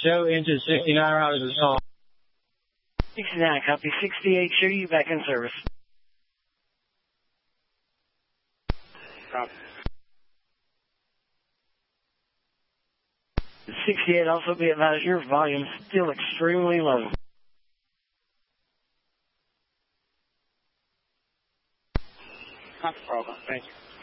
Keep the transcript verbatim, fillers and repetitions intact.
Show engine sixty-nine routers is on. sixty-nine, copy. sixty-eight, show you back in service. Copy. sixty-eight, also be advised your volume is still extremely low. Not the problem. Thank you.